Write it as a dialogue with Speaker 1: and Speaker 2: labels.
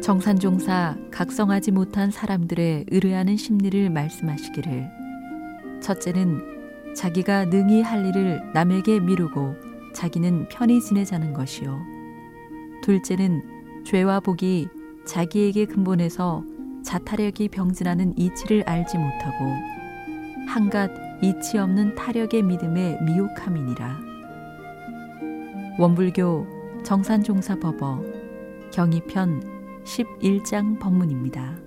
Speaker 1: 정산종사 각성하지 못한 사람들의 의뢰하는 심리를 말씀하시기를, 첫째는 자기가 능히 할 일을 남에게 미루고 자기는 편히 지내자는 것이요, 둘째는 죄와 복이 자기에게 근본해서 자타력이 병진하는 이치를 알지 못하고 한갓 이치 없는 타력의 믿음에 미혹함이니라. 원불교 정산종사법어 경이편 11장 법문입니다.